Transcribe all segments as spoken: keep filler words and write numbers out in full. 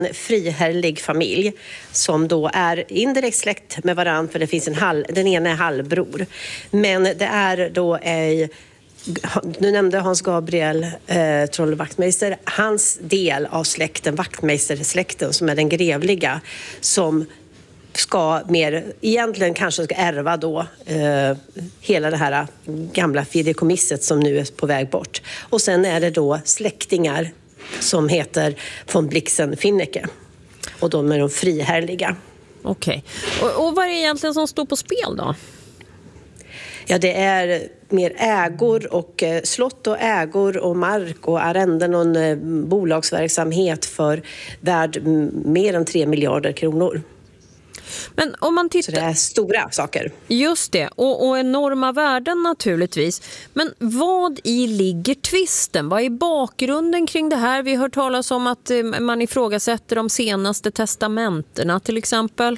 friherrlig familj som då är indirekt släkt med varandra, för det finns en halv, den ena är halvbror. Men det är då eh, nu nämnde Hans Gabriel eh, Trolle Wachtmeister, hans del av släkten, Wachtmeister-släkten, som är den grevliga, som ska mer, egentligen kanske ska ärva då eh, hela det här gamla fideikommisset som nu är på väg bort. Och sen är det då släktingar som heter von Blixen-Finnecke. Och de är de friherrliga. Okej. Och, och vad är det egentligen som står på spel då? Ja, det är mer ägor och eh, slott och ägor och mark och arrenden och en eh, bolagsverksamhet för värd m- mer än tre miljarder kronor. Men om man tittar... Så det är stora saker. Just det, och, och enorma värden naturligtvis. Men vad i ligger tvisten? Vad är bakgrunden kring det här? Vi har hört talas om att eh, man ifrågasätter de senaste testamenterna till exempel.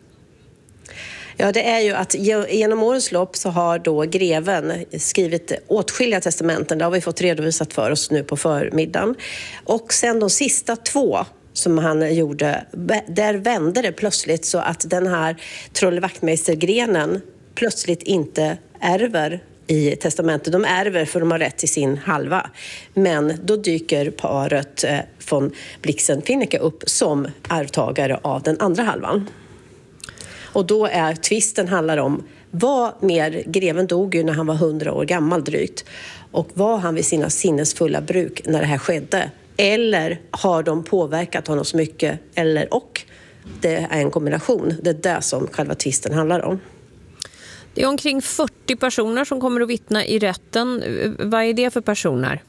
Ja, det är ju att genom årens lopp så har då greven skrivit åtskilliga testamenten. Det har vi fått redovisat för oss nu på förmiddagen. Och sen de sista två som han gjorde, där vände det plötsligt så att den här Trolle Wachtmeister-grenen plötsligt inte ärver i testamentet. De ärver för de har rätt till sin halva. Men då dyker paret von Blixen-Finnecke upp som arvtagare av den andra halvan. Och då är tvisten handlar om vad mer, greven dog ju när han var hundra år gammal drygt. Och var han vid sina sinnesfulla bruk när det här skedde? Eller har de påverkat honom så mycket? Eller och? Det är en kombination. Det är det som själva tvisten handlar om. Det är omkring fyrtio personer som kommer att vittna i rätten. Vad är det för personer?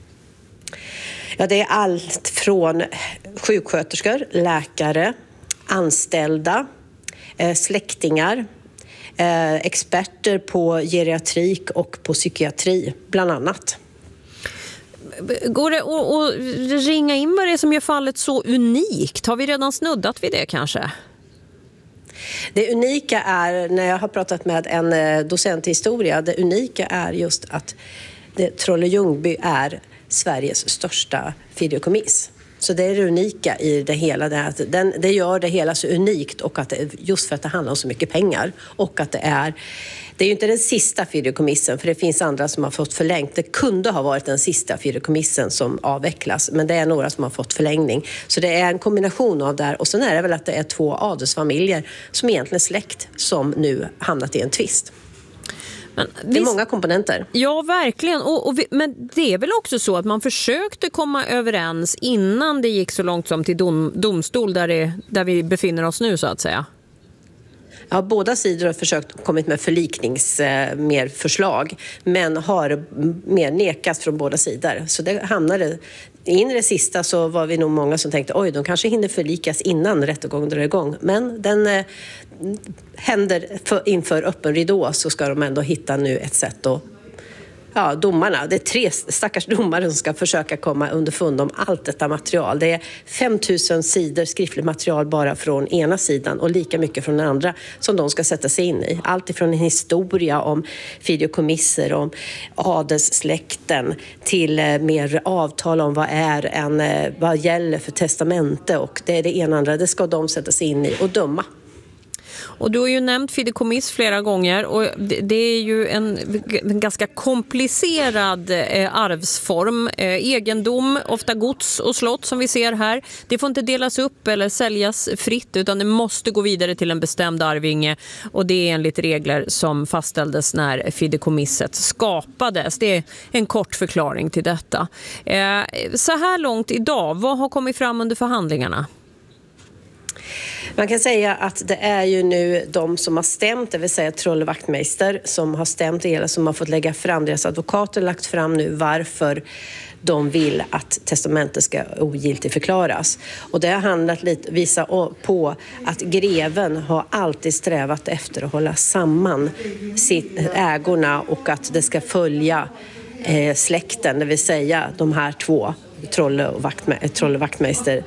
Ja, det är allt från sjuksköterskor, läkare, anställda, släktingar, experter på geriatrik och på psykiatri bland annat. Går det att ringa in vad det är som gör fallet så unikt? Har vi redan snuddat vid det kanske? Det unika är, när jag har pratat med en docent i historia, det unika är just att det, Trolle Ljungby är Sveriges största fideikommiss. Så det är det unika i det hela. Det, att den, det gör det hela så unikt, och att det, just för att det handlar om så mycket pengar. Och att det är, det är ju inte den sista fideikommissen, för det finns andra som har fått förlängt. Det kunde ha varit den sista fideikommissen som avvecklas, men det är några som har fått förlängning. Så det är en kombination av det här. Och sen är det väl att det är två adelsfamiljer som egentligen är släkt som nu hamnat i en tvist. Men det är visst, många komponenter. Ja, verkligen. Och, och vi, men det är väl också så att man försökte komma överens innan det gick så långt som till dom, domstol där, det, där vi befinner oss nu så att säga. Ja, båda sidor har försökt kommit med förliknings eh, mer förslag, men har mer nekats från båda sidor. Så det hamnade in i det sista, så var vi nog många som tänkte oj, de kanske hinner förlikas innan rättegången drar igång. Men den eh, händer för, inför öppen ridå, så ska de ändå hitta nu ett sätt att, ja, domarna, det är tre stackars domare som ska försöka komma underfund om allt detta material. Det är fem tusen sidor skriftligt material bara från ena sidan och lika mycket från den andra som de ska sätta sig in i. Allt ifrån en historia om fideikommisser, om adelssläkten till mer avtal om vad är en, vad gäller för testamente, och det är det ena andra. Det ska de sätta sig in i och döma. Och du har ju nämnt fideikommiss flera gånger, och det är ju en, en ganska komplicerad eh, arvsform. Eh, egendom, ofta gods och slott som vi ser här. Det får inte delas upp eller säljas fritt, utan det måste gå vidare till en bestämd arvinge, och det är enligt regler som fastställdes när fideikommisset skapades. Det är en kort förklaring till detta. Eh, så här långt idag, vad har kommit fram under förhandlingarna? Man kan säga att det är ju nu de som har stämt, det vill säga Trolle Wachtmeister, som har stämt det hela, som har fått lägga fram, deras advokater lagt fram nu varför de vill att testamentet ska ogiltigt förklaras. Och det har handlat lite, visa på att greven har alltid strävat efter att hålla samman sitt, ägorna, och att det ska följa eh, släkten, det vill säga de här två, Trolle och Wachtme- Trolle Wachtmeister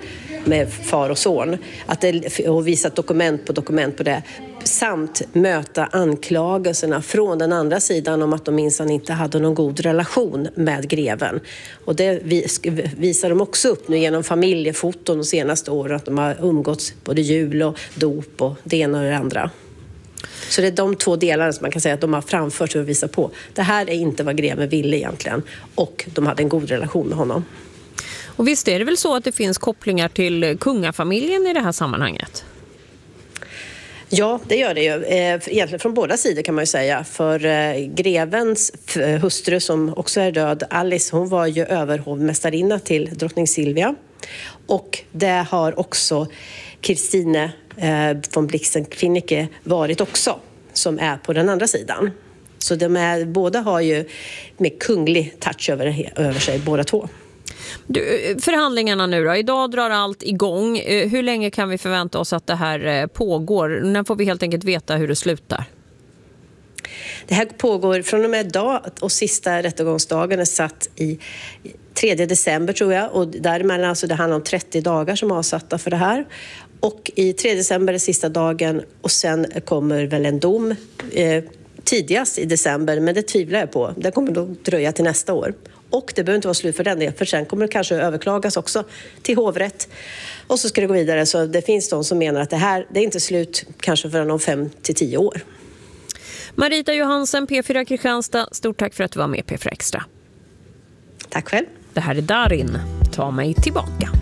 med far och son. Att det, och visat dokument på dokument på det. Samt möta anklagelserna från den andra sidan om att de minsann inte hade någon god relation med greven. Och det visar de också upp nu genom familjefoton de senaste åren, att de har umgåtts både jul och dop och det ena och det andra. Så det är de två delarna som man kan säga att de har framfört och visat på. Det här är inte vad greven ville egentligen, och de hade en god relation med honom. Och visst är det väl så att det finns kopplingar till kungafamiljen i det här sammanhanget? Ja, det gör det ju. Egentligen från båda sidor kan man ju säga. För grevens hustru som också är död, Alice, hon var ju överhovmästarinna till drottning Silvia. Och det har också Christine von Blixen-Finnicke varit också, som är på den andra sidan. Så de är, båda har ju med kunglig touch över, över sig, båda två. Du, förhandlingarna nu då, idag drar allt igång. Hur länge kan vi förvänta oss att det här pågår? När får vi helt enkelt veta hur det slutar? Det här pågår från och med idag, och sista rättegångsdagen är satt i tredje december tror jag. Och däremellan, alltså det handlar om trettio dagar som är avsatta för det här. Och i tredje december är sista dagen, och sen kommer väl en dom eh, tidigast i december, men det tvivlar jag på. Det kommer då dröja till nästa år. Och det behöver inte vara slut för den, för sen kommer det kanske överklagas också till hovrätt. Och så ska det gå vidare, så det finns de som menar att det här det är inte slut kanske förrän om fem till tio år. Marita Johansen, P fyra Kristianstad, stort tack för att du var med P fyra Extra. Tack själv. Det här är Darin, ta mig tillbaka.